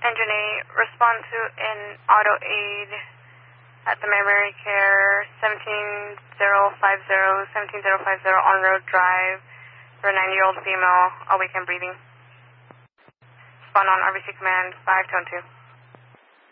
Engine 8, respond to an auto aid at the memory care 17050 on road drive for a 90-year-old female, awake and breathing. Respond on RBC command 522.